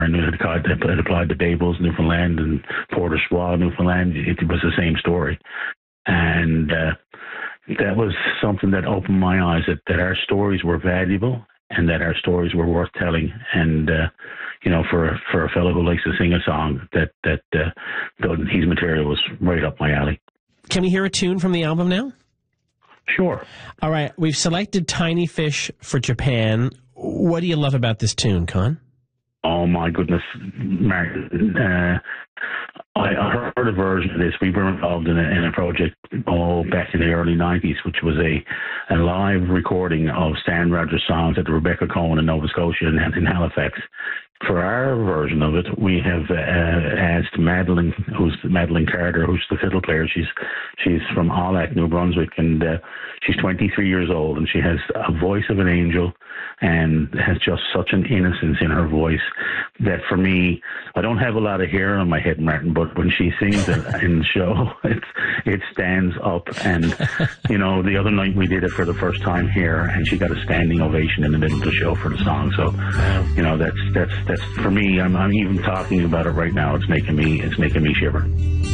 and it applied to Babels, Newfoundland, and Port au Choix, Newfoundland. It was the same story. And that was something that opened my eyes, that our stories were valuable and that our stories were worth telling. And, for a fellow who likes to sing a song, that his material was right up my alley. Can we hear a tune from the album now? Sure. All right. We've selected Tiny Fish for Japan. What do you love about this tune, Con? Oh, my goodness, Martin. I heard a version of this. We were involved in a project back in the early 90s, which was a live recording of Stan Rogers songs at the Rebecca Cohen in Nova Scotia and in Halifax. For our version of it, we have asked Madeline Carter, who's the fiddle player. She's from Allac, New Brunswick, and she's 23 years old, and she has a voice of an angel and has just such an innocence in her voice that, for me, I don't have a lot of hair on my head, Martin, but when she sings in the show, it stands up. And, the other night we did it for the first time here, and she got a standing ovation in the middle of the show for the song. So, that's for me. I'm even talking about it right now. It's making me shiver.